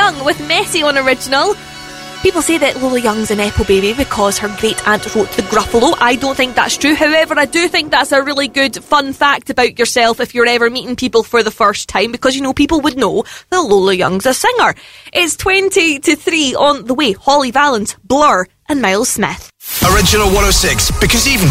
Young with Messy on Original. People say that Lola Young's a Nepo baby because her great-aunt wrote the Gruffalo. I don't think that's true. However, I do think that's a really good fun fact about yourself if you're ever meeting people for the first time, because, you know, people would know that Lola Young's a singer. It's 20 to 3 on the way. Holly Valance, Blur and Miles Smith. Original 106, because even